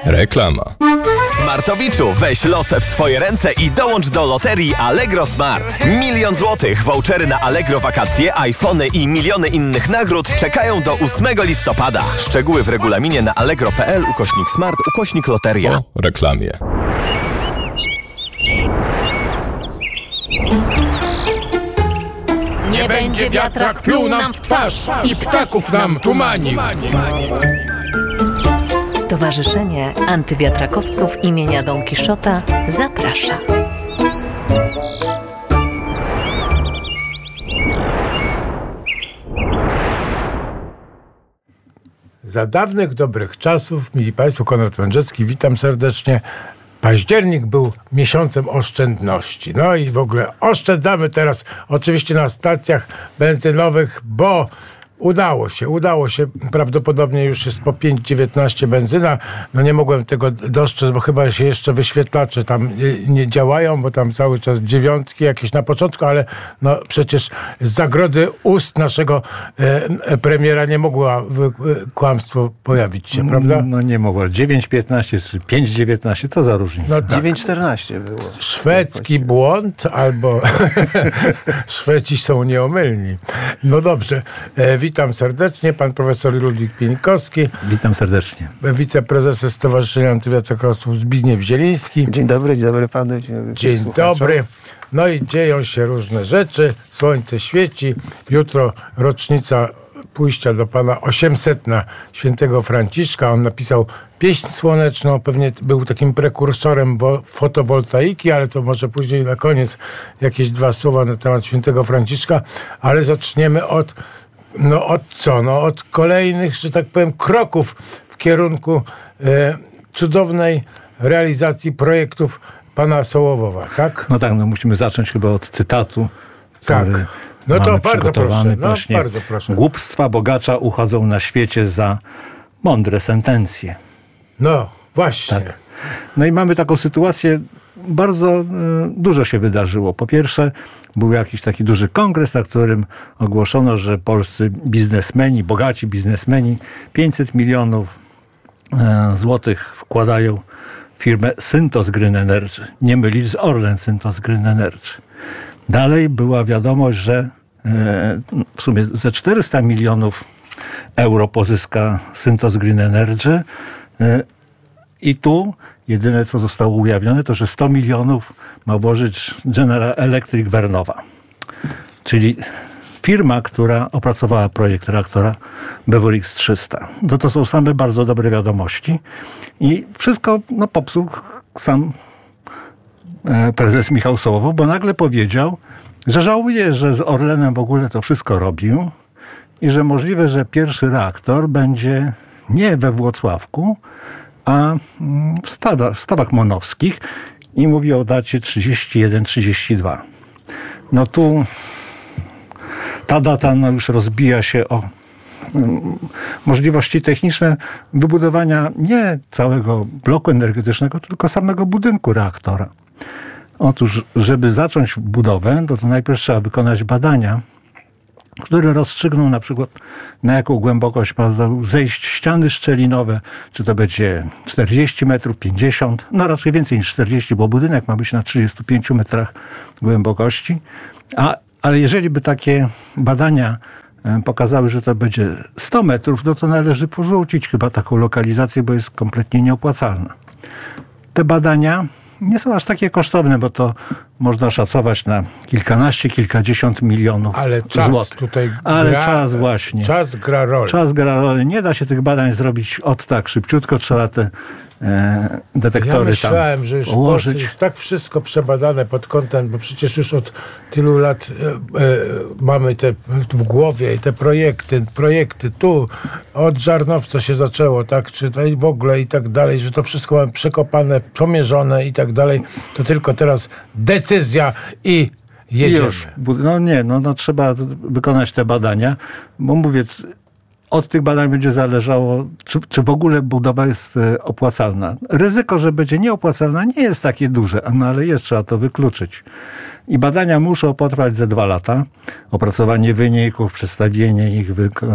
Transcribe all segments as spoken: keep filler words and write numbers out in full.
Reklama. Smartowiczu, weź losy w swoje ręce i dołącz do loterii Allegro Smart. Milion złotych, vouchery na Allegro wakacje, iPhony i miliony innych nagród czekają do ósmego listopada. Szczegóły w regulaminie na allegro.pl ukośnik smart ukośnik loteria. Po reklamie. Nie będzie wiatrak pluł nam w twarz i ptaków nam tumanił. Stowarzyszenie Antywiatrakowców imienia Don Kiszota zaprasza. Za dawnych, dobrych czasów, mili Państwo, Konrad Mędrzecki, witam serdecznie. Październik był miesiącem oszczędności. No i w ogóle oszczędzamy teraz oczywiście na stacjach benzynowych, bo udało się, udało się. Prawdopodobnie już jest po pięć dziewiętnaście benzyna. No nie mogłem tego dostrzec, bo chyba się jeszcze wyświetlacze tam nie, nie działają, bo tam cały czas dziewiątki jakieś na początku, ale no przecież z zagrody ust naszego e, premiera nie mogło e, kłamstwo pojawić się, prawda? No nie mogło. dziewięć piętnaście czy pięć dziewiętnaście, co za różnica? No tak. dziewięć czternaście było. Szwedzki błąd albo Szwedzi są nieomylni. No dobrze. E, witam serdecznie. Pan profesor Ludwik Pieńkowski. Witam serdecznie. Wiceprezes Stowarzyszenia Antywiatrakowców Zbigniew Zieliński. Dzień dobry, dzień dobry panu. Dzień dobry, Dzień dobry. No i dzieją się różne rzeczy. Słońce świeci. Jutro rocznica pójścia do Pana osiemsetna świętego Franciszka. On napisał pieśń słoneczną. Pewnie był takim prekursorem wo- fotowoltaiki, ale to może później na koniec jakieś dwa słowa na temat świętego Franciszka. Ale zaczniemy od No od co? No od kolejnych, że tak powiem, kroków w kierunku e, cudownej realizacji projektów pana Sołowowa, tak? No tak, no musimy zacząć chyba od cytatu. Tak. No to bardzo proszę. No, Właśnie, bardzo proszę. Głupstwa bogacza uchodzą na świecie za mądre sentencje. No, właśnie. Tak. No i mamy taką sytuację, bardzo y, dużo się wydarzyło. Po pierwsze, był jakiś taki duży kongres, na którym ogłoszono, że polscy biznesmeni, bogaci biznesmeni pięćset milionów y, złotych wkładają w firmę Synthos Green Energy. Nie mylić z Orlen Synthos Green Energy. Dalej była wiadomość, że y, w sumie ze czterysta milionów euro pozyska Synthos Green Energy. Y, I tu jedyne, co zostało ujawnione, to, że sto milionów ma włożyć General Electric Vernowa. Czyli firma, która opracowała projekt reaktora B W R X trzysta. No to są same bardzo dobre wiadomości. I wszystko no, popsuł sam prezes Michał Sołowow, bo nagle powiedział, że żałuje, że z Orlenem w ogóle to wszystko robił i że możliwe, że pierwszy reaktor będzie nie we Włocławku, a w, stada, w Stawach Monowskich i mówi o dacie trzydzieści jeden trzydzieści dwa. No tu ta data no już rozbija się o możliwości techniczne wybudowania nie całego bloku energetycznego, tylko samego budynku reaktora. Otóż, żeby zacząć budowę, to, to najpierw trzeba wykonać badania, które rozstrzygną na przykład, na jaką głębokość ma zejść ściany szczelinowe, czy to będzie czterdzieści metrów, pięćdziesiąt, no raczej więcej niż czterdzieści, bo budynek ma być na trzydziestu pięciu metrach głębokości. A, ale jeżeli by takie badania pokazały, że to będzie sto metrów, no to należy porzucić chyba taką lokalizację, bo jest kompletnie nieopłacalna. Te badania nie są aż takie kosztowne, bo to można szacować na kilkanaście, kilkadziesiąt milionów Ale czas złotych. tutaj Ale gra, czas właśnie. Czas gra rolę. Czas gra rolę. Nie da się tych badań zrobić od tak szybciutko. Trzeba te e, detektory ja myślałem, tam że już ułożyć. już tak wszystko przebadane pod kątem, bo przecież już od tylu lat e, e, mamy te w głowie i te projekty, projekty tu, od Żarnowca się zaczęło, tak, czy to i w ogóle i tak dalej, że to wszystko mamy przekopane, pomierzone i tak dalej, to tylko teraz decyzja i jedziemy. Już. No nie, no, no trzeba wykonać te badania, bo mówię, od tych badań będzie zależało, czy, czy w ogóle budowa jest opłacalna. Ryzyko, że będzie nieopłacalna, nie jest takie duże, no ale jest, trzeba to wykluczyć. I badania muszą potrwać ze dwa lata. Opracowanie wyników, przedstawienie ich,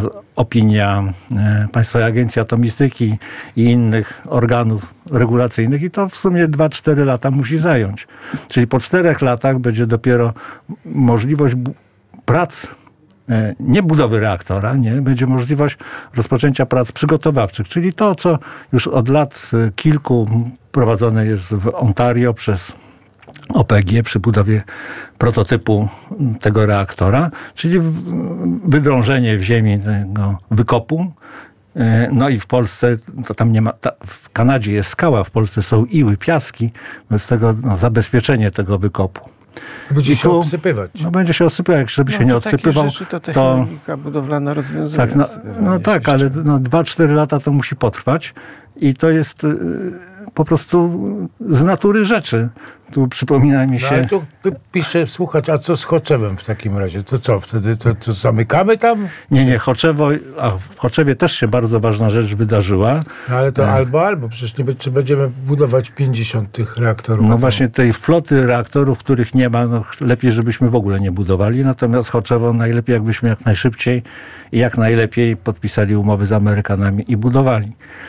opinia e, Państwowej Agencji Atomistyki i innych organów regulacyjnych i to w sumie dwa cztery lata musi zająć. Czyli po czterech latach będzie dopiero możliwość bu- prac, e, nie budowy reaktora, nie, będzie możliwość rozpoczęcia prac przygotowawczych, czyli to, co już od lat e, kilku prowadzone jest w Ontario przez O P G przy budowie prototypu tego reaktora, czyli wydrążenie w ziemi tego wykopu. No i w Polsce, to tam nie ma, ta, w Kanadzie jest skała, w Polsce są iły, piaski, z tego no, zabezpieczenie tego wykopu. Będzie I się tu, obsypywać. No będzie się obsypywać, żeby No, się nie to odsypywał. Takie rzeczy to technika budowlana rozwiązuje. Tak, no, no tak, ale no, dwa cztery lata to musi potrwać i to jest y, po prostu z natury rzeczy. Tu przypomina mi się... No, ale tu pisze słuchacz, a co z Choczewem w takim razie? To co, wtedy to, to zamykamy tam? Nie, nie, Choczewo, a w Choczewie też się bardzo ważna rzecz wydarzyła. No, ale to albo, albo. Przecież nie, czy będziemy budować pięćdziesiąt tych reaktorów? No właśnie tej floty reaktorów, których nie ma, no lepiej, żebyśmy w ogóle nie budowali. Natomiast Choczewo najlepiej, jakbyśmy jak najszybciej i jak najlepiej podpisali umowy z Amerykanami i budowali.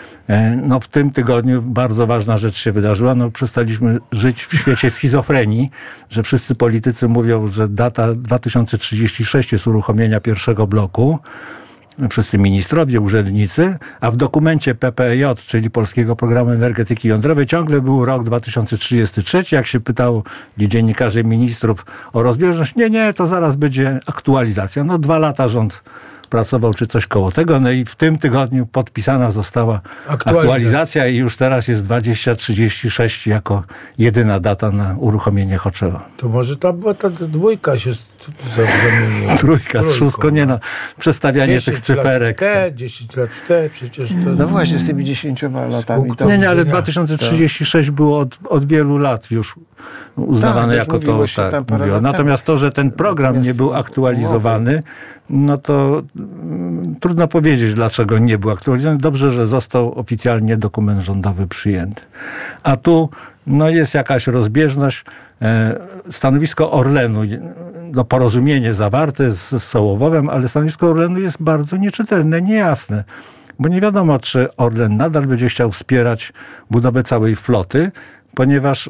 No w tym tygodniu bardzo ważna rzecz się wydarzyła. No przestaliśmy żyć w świecie schizofrenii, że wszyscy politycy mówią, że data dwa tysiące trzydzieści sześć jest uruchomienia pierwszego bloku. Wszyscy ministrowie, urzędnicy, a w dokumencie P P E J, czyli Polskiego Programu Energetyki Jądrowej, ciągle był rok dwa tysiące trzydziesty trzeci. Jak się pytało dziennikarzy ministrów o rozbieżność, nie, nie, to zaraz będzie aktualizacja. No dwa lata rząd pracował, czy coś koło tego. No i w tym tygodniu podpisana została aktualizacja, aktualizacja i już teraz jest dwadzieścia trzydzieści sześć jako jedyna data na uruchomienie Choczewa. To może ta była ta dwójka się zamieniła. Trójka, z szóstką, nie no. Przestawianie tych cyferek. Te, dziesięć lat w te, przecież to... No właśnie, z tymi dziesięcioma latami. To nie, nie, ale dwa tysiące trzydzieści sześć to było od, od wielu lat już uznawane tak, jako to, tak, mówiło. Natomiast to, że ten program nie był aktualizowany, no to mm, trudno powiedzieć, dlaczego nie był aktualizowany. Dobrze, że został oficjalnie dokument rządowy przyjęty. A tu no jest jakaś rozbieżność. E, stanowisko Orlenu, no porozumienie zawarte z, z Sołowowem, ale stanowisko Orlenu jest bardzo nieczytelne, niejasne. Bo nie wiadomo, czy Orlen nadal będzie chciał wspierać budowę całej floty, ponieważ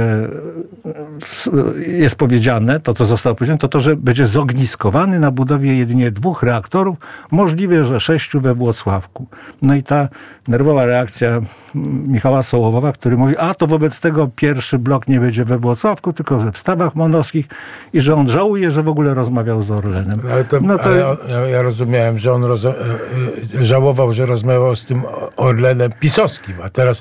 jest powiedziane, to co zostało powiedziane, to to, że będzie zogniskowany na budowie jedynie dwóch reaktorów, możliwe, że sześciu we Włocławku. No i ta nerwowa reakcja Michała Sołowowa, który mówi, a to wobec tego pierwszy blok nie będzie we Włocławku, tylko we Wstawach Monowskich i że on żałuje, że w ogóle rozmawiał z Orlenem. Ale to, no to... Ja, ja rozumiałem, że on roz... żałował, że rozmawiał z tym Orlenem pisowskim, a teraz,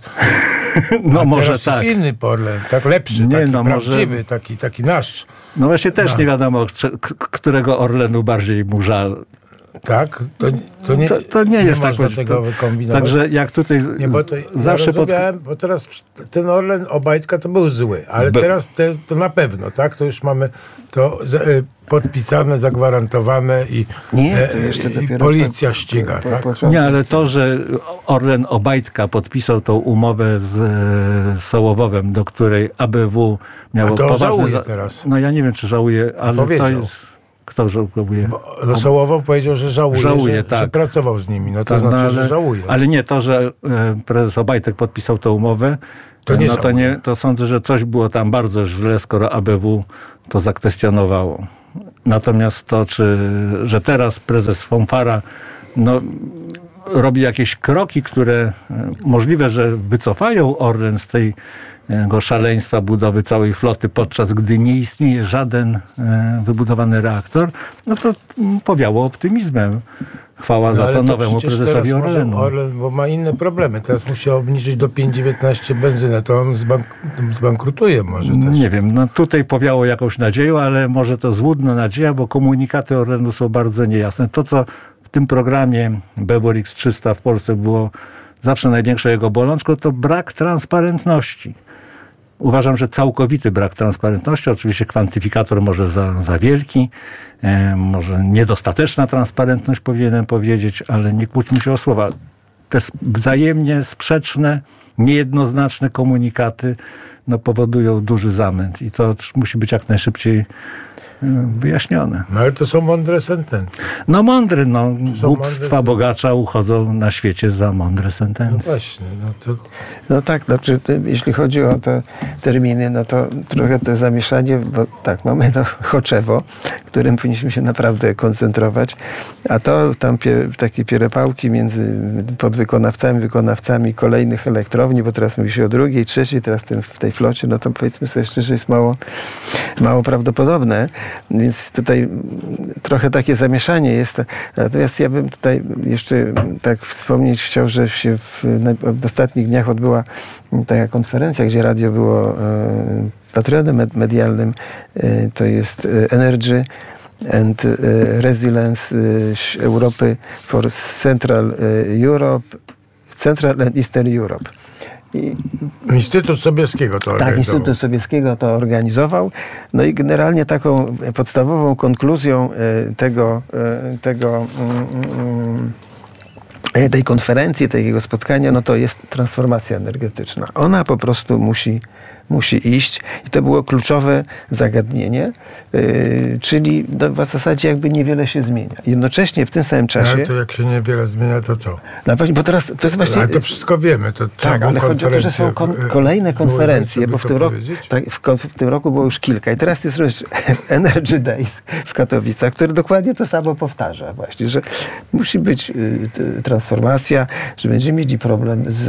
no a może teraz tak. jest inny Orlen, tak lepszy, nie, taki no prawdziwy, może... taki, taki nasz. No właśnie też no. nie wiadomo, którego Orlenu bardziej mu żal. Tak? To, to, nie, to, to nie, nie jest nie tak. można tego wykombinować. Także jak tutaj nie, bo to, zawsze... Ja rozumiałem, pod... bo teraz ten Orlen Obajtka to był zły, ale Be... teraz te, to na pewno, tak? To już mamy to z, podpisane, zagwarantowane i, nie, to jeszcze e, i policja po, ściga. Po, po, tak? Nie, ale to, że Orlen Obajtka podpisał tą umowę z, z Sołowowem, do której A B W miało A to poważne... żałuje za... teraz. No ja nie wiem, czy żałuje, ale Powiedział. to jest... Kto żałuje? No Sołowow powiedział, że żałuje, żałuje że, tak. że pracował z nimi. No to tak, znaczy, no, ale, że żałuje. Ale nie to, że prezes Obajtek podpisał tę umowę, to nie no to, nie, to sądzę, że coś było tam bardzo źle, skoro A B W to zakwestionowało. Natomiast to, czy, że teraz prezes Fonfara no, robi jakieś kroki, które możliwe, że wycofają Orlen z tej go szaleństwa budowy całej floty, podczas gdy nie istnieje żaden e, wybudowany reaktor, no to powiało optymizmem. Chwała no, za to, to nowemu prezesowi Orlenu. Orlen, bo ma inne problemy. Teraz musi obniżyć do pięć dziewiętnaście benzynę, to on zbank, zbankrutuje może też. Nie wiem, no tutaj powiało jakąś nadzieją, ale może to złudna nadzieja, bo komunikaty Orlenu są bardzo niejasne. To, co w tym programie B W R X trzysta w Polsce było zawsze największą jego bolączką, to brak transparentności. Uważam, że całkowity brak transparentności, oczywiście kwantyfikator może za, za wielki, e, może niedostateczna transparentność powinienem powiedzieć, ale nie kłóćmy się o słowa. Te wzajemnie sprzeczne niejednoznaczne komunikaty no, powodują duży zamęt i to musi być jak najszybciej wyjaśnione. No ale to są mądre sentencje. No mądry, no. Głupstwa mądre... bogacza uchodzą na świecie za mądre sentencje. No właśnie, no to... No tak, znaczy, jeśli chodzi o te terminy, no to trochę to zamieszanie, bo tak, mamy to Choczewo, którym powinniśmy się naprawdę koncentrować, a to tam pie, takie pierepałki między podwykonawcami, wykonawcami kolejnych elektrowni, bo teraz mówi się o drugiej, trzeciej, teraz ten, w tej flocie, no to powiedzmy sobie szczerze, jest mało, mało prawdopodobne, więc tutaj trochę takie zamieszanie jest. Natomiast ja bym tutaj jeszcze tak wspomnieć chciał, że się w, w ostatnich dniach odbyła taka konferencja, gdzie radio było e, patronem medialnym. E, to jest Energy and Resilience Europy for Central Europe, Central and Eastern Europe. I Instytut Sobieskiego to organizował. Tak, Instytut Sobieskiego to organizował. No i generalnie taką podstawową konkluzją tego, tego tej konferencji, takiego spotkania, no to jest transformacja energetyczna. Ona po prostu musi, musi iść i to było kluczowe zagadnienie, yy, czyli no, w zasadzie jakby niewiele się zmienia. Jednocześnie w tym samym czasie... Ale to jak się niewiele zmienia, to co? No właśnie, bo teraz to jest właśnie... Ale to wszystko wiemy. To tak, ale chodzi o to, że są kon- kolejne konferencje, bo w tym, roku, tak, w, kon- w tym roku było już kilka i teraz jest Energy Days w Katowicach, który dokładnie to samo powtarza właśnie, że musi być y, transformacja, że będziemy mieli problem z,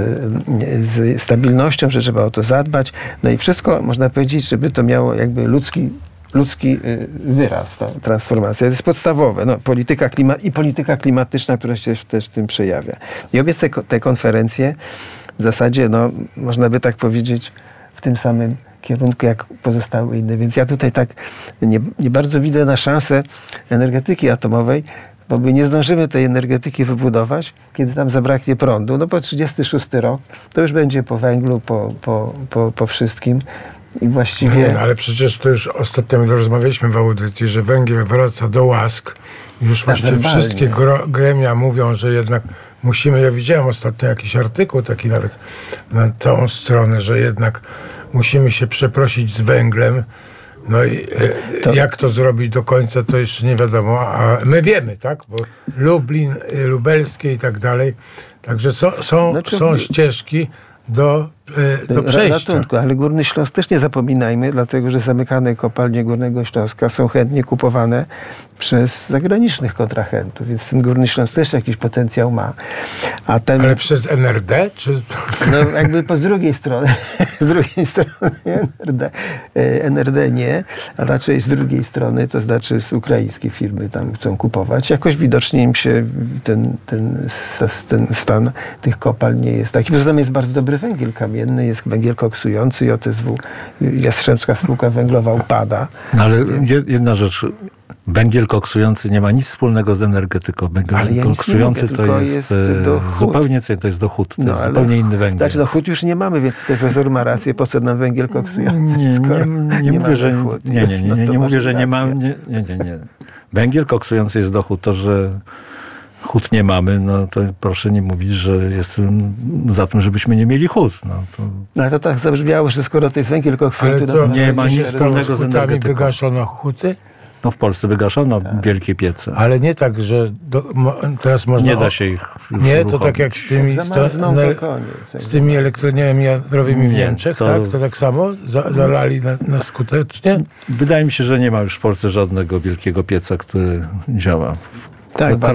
z stabilnością, że trzeba o to zadbać. No i wszystko, można powiedzieć, żeby to miało jakby ludzki, ludzki wyraz, ta transformacja. To jest podstawowe. No, polityka klima- i polityka klimatyczna, która się też w tym przejawia. I obie te, te konferencje w zasadzie, no, można by tak powiedzieć, w tym samym kierunku jak pozostałe inne. Więc ja tutaj tak nie, nie bardzo widzę na szansę energetyki atomowej, bo my nie zdążymy tej energetyki wybudować, kiedy tam zabraknie prądu. No po trzydziesty szósty rok to już będzie po węglu, po, po, po, po wszystkim i właściwie... No, ale przecież to już ostatnio rozmawialiśmy w audycji, że węgiel wraca do łask. Już właściwie wszystkie gro, gremia mówią, że jednak musimy... Ja widziałem ostatnio jakiś artykuł taki nawet na całą stronę, że jednak musimy się przeprosić z węglem. No i to, jak to zrobić do końca, to jeszcze nie wiadomo, a my wiemy, tak? Bo Lublin, Lubelskie i tak dalej. Także są, są, znaczy, są ścieżki do, do przejścia. Ratunku, ale Górny Śląsk też nie zapominajmy, dlatego że zamykane kopalnie Górnego Śląska są chętnie kupowane przez zagranicznych kontrahentów, więc ten Górny Śląsk też jakiś potencjał ma. A ten, ale przez N R D? Czy... No jakby po z drugiej strony, z drugiej strony N R D, N R D nie, a raczej z drugiej strony, to znaczy z ukraińskie firmy tam chcą kupować. Jakoś widocznie im się ten, ten, ten stan tych kopalń nie jest taki. Poza tym jest bardzo dobry węgiel kamienny, jest węgiel koksujący, J S W, Jastrzębska Spółka Węglowa upada. No ale więc... jedna rzecz, węgiel koksujący nie ma nic wspólnego z energetyką. Węgiel ale ja koksujący mówię, to jest, jest zupełnie co, to jest dochód, to no, jest ale, zupełnie inny węgiel. Znaczy no chód już nie mamy, więc tutaj profesor ma rację, po co nam węgiel koksujący? Nie, nie, nie, nie mówię, że chód, nie, nie, nie, nie, nie, nie mówię, że nie ma, nie, nie, nie, nie. Węgiel koksujący jest dochód, to, że chód nie mamy, no to proszę nie mówić, że jestem za tym, żebyśmy nie mieli chód. No to, no, to tak zabrzmiało, że skoro to jest węgiel koksujący... Ale to nie ma nic wspólnego z energetyką. Wygaszono huty? No w Polsce wygaszono tak. wielkie piece. Ale nie tak, że do, mo, teraz można... Nie da się ich już Nie, uruchomić. to tak jak z tymi, sto, ne, z tymi elektrowniami jądrowymi w Niemczech, to, tak? To tak samo? Za, zalali na, na skutecznie? Wydaje mi się, że nie ma już w Polsce żadnego wielkiego pieca, który działa. Tak,